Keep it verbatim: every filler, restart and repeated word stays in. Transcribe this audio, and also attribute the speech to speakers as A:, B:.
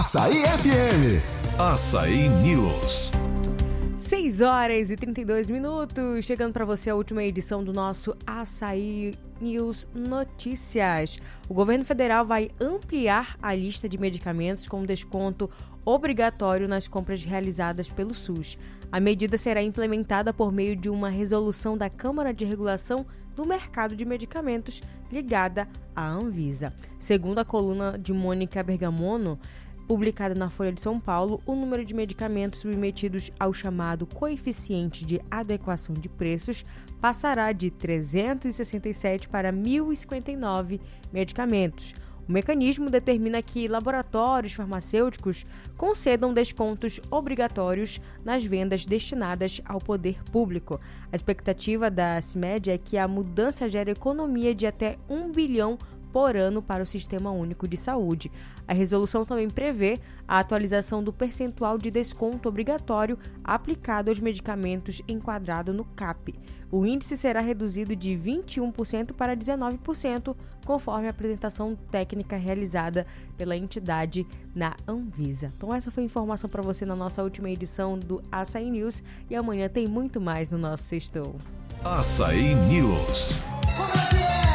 A: Açaí F M.
B: Açaí News.
C: seis horas e trinta e dois minutos, chegando para você a última edição do nosso Açaí News Notícias. O governo federal vai ampliar a lista de medicamentos com desconto obrigatório nas compras realizadas pelo SUS. A medida será implementada por meio de uma resolução da Câmara de Regulação do Mercado de Medicamentos, ligada à Anvisa. Segundo a coluna de Mônica Bergamono, publicada na Folha de São Paulo, o número de medicamentos submetidos ao chamado coeficiente de adequação de preços passará de trezentos e sessenta e sete para mil e cinquenta e nove medicamentos. O mecanismo determina que laboratórios farmacêuticos concedam descontos obrigatórios nas vendas destinadas ao poder público. A expectativa da CIMED é que a mudança gere economia de até um bilhão por ano para o Sistema Único de Saúde. A resolução também prevê a atualização do percentual de desconto obrigatório aplicado aos medicamentos enquadrado no C A P. O índice será reduzido de vinte e um por cento para dezenove por cento, conforme a apresentação técnica realizada pela entidade na Anvisa. Então essa foi a informação para você na nossa última edição do Açaí News, e amanhã tem muito mais no nosso Sextou.
B: Açaí News.